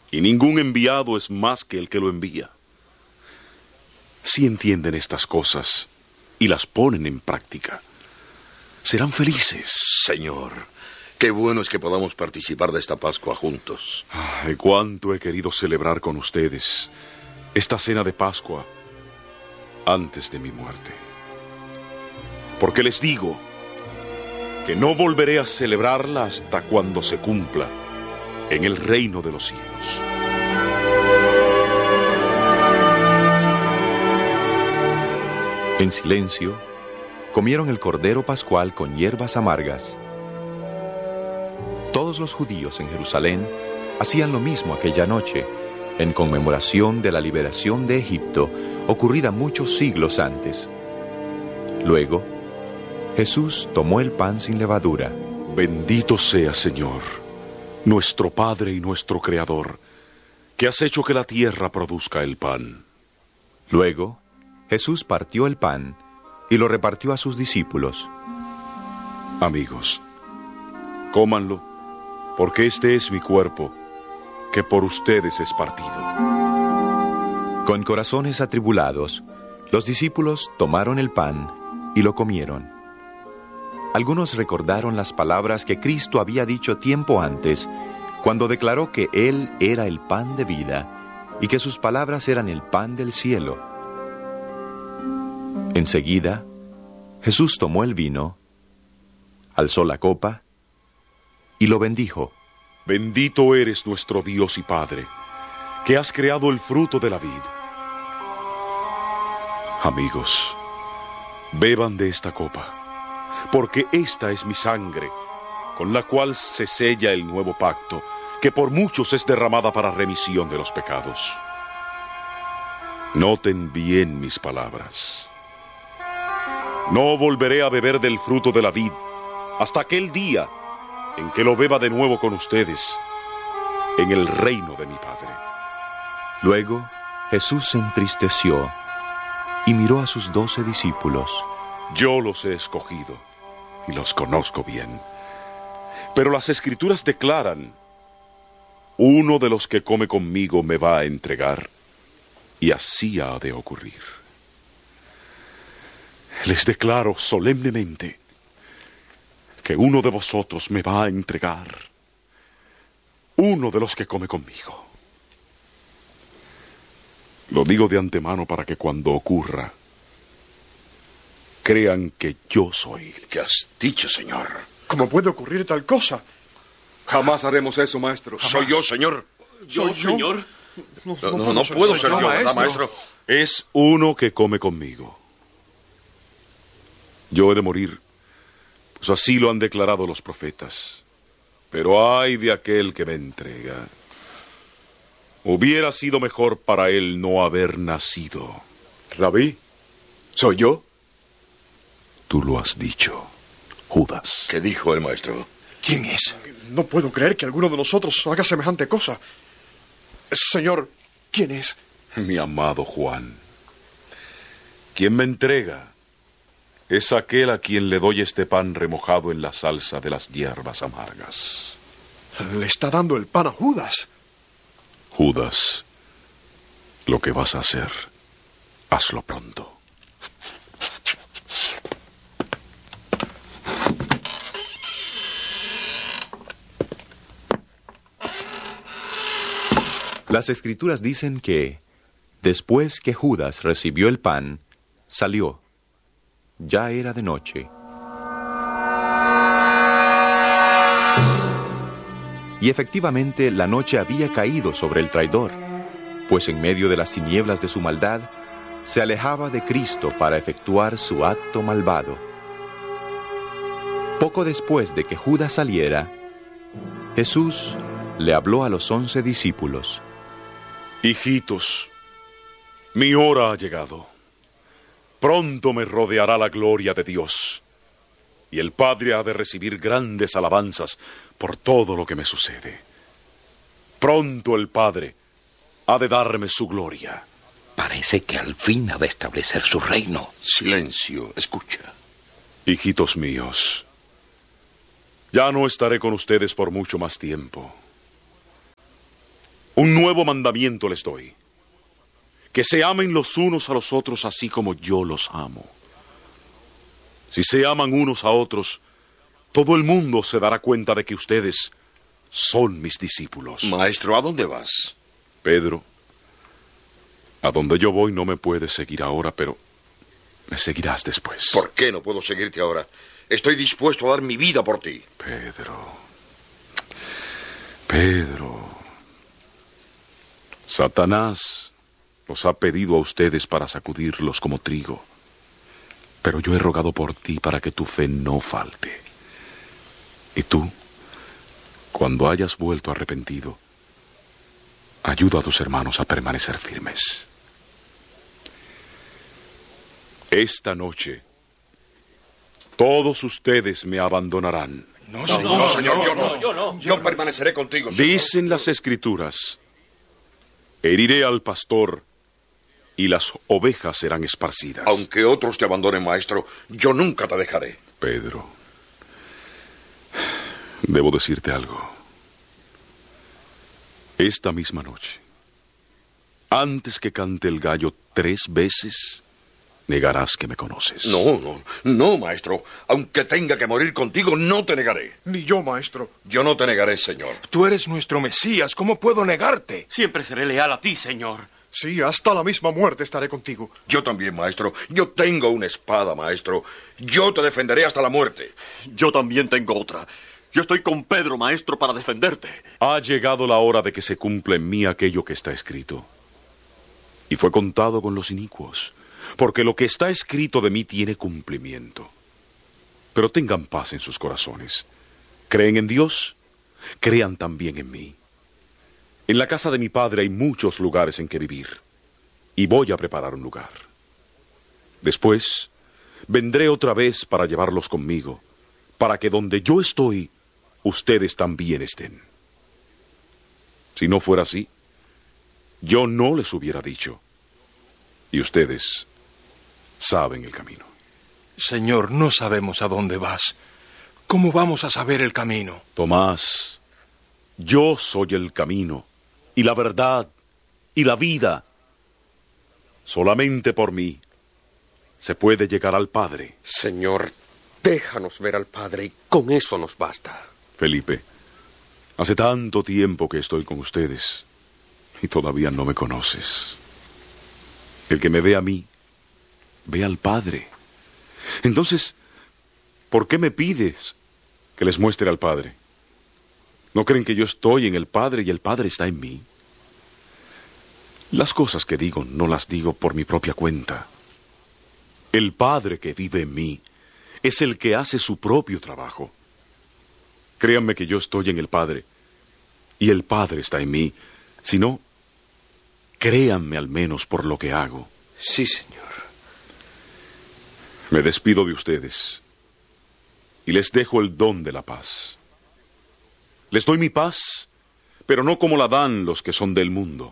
y ningún enviado es más que el que lo envía. Si entienden estas cosas y las ponen en práctica, serán felices. Señor, qué bueno es que podamos participar de esta Pascua juntos. Ay, cuánto he querido celebrar con ustedes esta cena de Pascua antes de mi muerte. Porque les digo que no volveré a celebrarla hasta cuando se cumpla en el reino de los cielos. En silencio, comieron el cordero pascual con hierbas amargas. Todos los judíos en Jerusalén hacían lo mismo aquella noche, en conmemoración de la liberación de Egipto, ocurrida muchos siglos antes. Luego, Jesús tomó el pan sin levadura. Bendito sea, Señor, nuestro Padre y nuestro Creador, que has hecho que la tierra produzca el pan. Luego, Jesús partió el pan y lo repartió a sus discípulos. Amigos, cómanlo, porque este es mi cuerpo, que por ustedes es partido. Con corazones atribulados, los discípulos tomaron el pan y lo comieron. Algunos recordaron las palabras que Cristo había dicho tiempo antes, cuando declaró que Él era el pan de vida y que sus palabras eran el pan del cielo. Enseguida, Jesús tomó el vino, alzó la copa y lo bendijo. Bendito eres nuestro Dios y Padre, que has creado el fruto de la vid. Amigos, beban de esta copa, porque esta es mi sangre, con la cual se sella el nuevo pacto, que por muchos es derramada para remisión de los pecados. Noten bien mis palabras. No volveré a beber del fruto de la vid hasta aquel día en que lo beba de nuevo con ustedes en el reino de mi Padre. Luego, Jesús se entristeció y miró a sus 12 discípulos. Yo los he escogido y los conozco bien. Pero las Escrituras declaran: uno de los que come conmigo me va a entregar, y así ha de ocurrir. Les declaro solemnemente que uno de vosotros me va a entregar, uno de los que come conmigo. Lo digo de antemano para que cuando ocurra, crean que yo soy. ¿Qué has dicho, Señor? ¿Cómo puede ocurrir tal cosa? Jamás haremos eso, maestro. ¿Soy yo, Señor? ¿Yo, señor? No puedo ser yo, ¿verdad, maestro? Es uno que come conmigo. Yo he de morir, pues así lo han declarado los profetas. Pero ay de aquel que me entrega. Hubiera sido mejor para él no haber nacido. Rabí, ¿soy yo? Tú lo has dicho, Judas. ¿Qué dijo el maestro? ¿Quién es? No puedo creer que alguno de nosotros haga semejante cosa. Señor, ¿quién es? Mi amado Juan. Quien me entrega es aquel a quien le doy este pan remojado en la salsa de las hierbas amargas. Le está dando el pan a Judas. Judas, lo que vas a hacer, hazlo pronto. Las Escrituras dicen que, después que Judas recibió el pan, salió. Ya era de noche. Y efectivamente la noche había caído sobre el traidor, pues en medio de las tinieblas de su maldad, se alejaba de Cristo para efectuar su acto malvado. Poco después de que Judas saliera, Jesús le habló a los 11 discípulos. Hijitos, mi hora ha llegado. Pronto me rodeará la gloria de Dios, y el Padre ha de recibir grandes alabanzas por todo lo que me sucede. Pronto el Padre ha de darme su gloria. Parece que al fin ha de establecer su reino. Silencio, escucha. Hijitos míos, ya no estaré con ustedes por mucho más tiempo. Un nuevo mandamiento les doy: que se amen los unos a los otros así como yo los amo. Si se aman unos a otros, todo el mundo se dará cuenta de que ustedes son mis discípulos. Maestro, ¿a dónde vas? Pedro, a donde yo voy no me puedes seguir ahora, pero me seguirás después. ¿Por qué no puedo seguirte ahora? Estoy dispuesto a dar mi vida por ti. Pedro, Satanás los ha pedido a ustedes para sacudirlos como trigo, pero yo he rogado por ti para que tu fe no falte. Y tú, cuando hayas vuelto arrepentido, ayuda a tus hermanos a permanecer firmes. Esta noche, todos ustedes me abandonarán. No, señor, yo no. Yo permaneceré contigo, señor. Dicen las Escrituras: heriré al pastor y las ovejas serán esparcidas. Aunque otros te abandonen, maestro, yo nunca te dejaré. Pedro, debo decirte algo. Esta misma noche, antes que cante el gallo 3 veces, negarás que me conoces. No, maestro. Aunque tenga que morir contigo, no te negaré. Ni yo, maestro. Yo no te negaré, señor. Tú eres nuestro Mesías, ¿cómo puedo negarte? Siempre seré leal a ti, Señor. Sí, hasta la misma muerte estaré contigo. Yo también, maestro. Yo tengo una espada, maestro. Yo te defenderé hasta la muerte. Yo también tengo otra. Yo estoy con Pedro, maestro, para defenderte. Ha llegado la hora de que se cumpla en mí aquello que está escrito. Y fue contado con los inicuos, porque lo que está escrito de mí tiene cumplimiento. Pero tengan paz en sus corazones. ¿Creen en Dios? Crean también en mí. En la casa de mi padre hay muchos lugares en que vivir, y voy a preparar un lugar. Después, vendré otra vez para llevarlos conmigo, para que donde yo estoy, ustedes también estén. Si no fuera así, yo no les hubiera dicho, y ustedes saben el camino. Señor, no sabemos a dónde vas. ¿Cómo vamos a saber el camino? Tomás, yo soy el camino, y la verdad, y la vida. Solamente por mí se puede llegar al Padre. Señor, déjanos ver al Padre y con eso nos basta. Felipe, hace tanto tiempo que estoy con ustedes y todavía no me conoces. El que me ve a mí, ve al Padre. Entonces, ¿por qué me pides que les muestre al Padre? ¿No creen que yo estoy en el Padre y el Padre está en mí? Las cosas que digo no las digo por mi propia cuenta. El Padre que vive en mí es el que hace su propio trabajo. Créanme que yo estoy en el Padre y el Padre está en mí. Si no, créanme al menos por lo que hago. Sí, Señor. Me despido de ustedes y les dejo el don de la paz. Les doy mi paz, pero no como la dan los que son del mundo.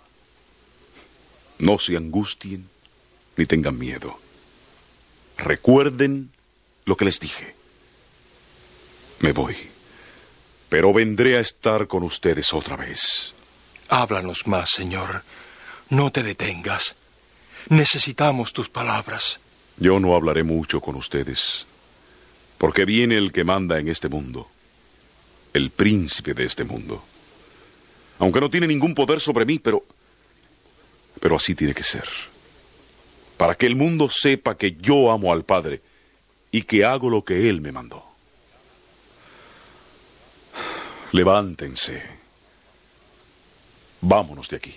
No se angustien ni tengan miedo. Recuerden lo que les dije. Me voy, pero vendré a estar con ustedes otra vez. Háblanos más, Señor. No te detengas. Necesitamos tus palabras. Yo no hablaré mucho con ustedes, porque viene el que manda en este mundo, el príncipe de este mundo. Aunque no tiene ningún poder sobre mí, pero así tiene que ser. Para que el mundo sepa que yo amo al Padre y que hago lo que Él me mandó. Levántense. Vámonos de aquí.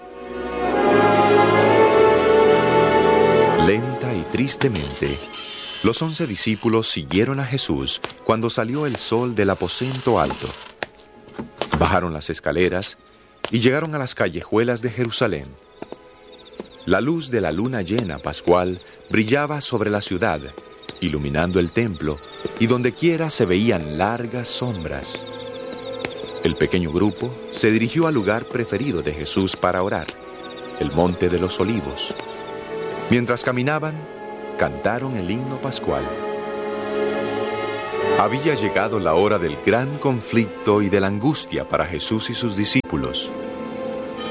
Lenta y tristemente, los 11 discípulos siguieron a Jesús cuando salió el sol del aposento alto. Bajaron las escaleras y llegaron a las callejuelas de Jerusalén. La luz de la luna llena pascual brillaba sobre la ciudad, iluminando el templo, y dondequiera se veían largas sombras. El pequeño grupo se dirigió al lugar preferido de Jesús para orar, el Monte de los Olivos. Mientras caminaban, cantaron el himno pascual. Había llegado la hora del gran conflicto y de la angustia para Jesús y sus discípulos.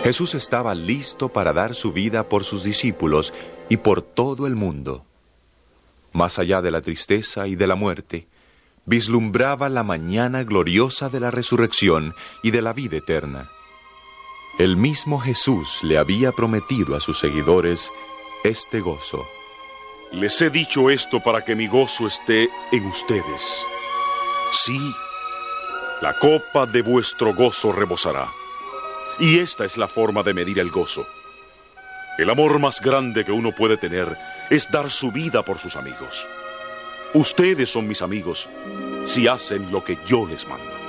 Jesús estaba listo para dar su vida por sus discípulos y por todo el mundo. Más allá de la tristeza y de la muerte, vislumbraba la mañana gloriosa de la resurrección y de la vida eterna. El mismo Jesús le había prometido a sus seguidores este gozo. Les he dicho esto para que mi gozo esté en ustedes. Sí, la copa de vuestro gozo rebosará. Y esta es la forma de medir el gozo. El amor más grande que uno puede tener es dar su vida por sus amigos. Ustedes son mis amigos si hacen lo que yo les mando.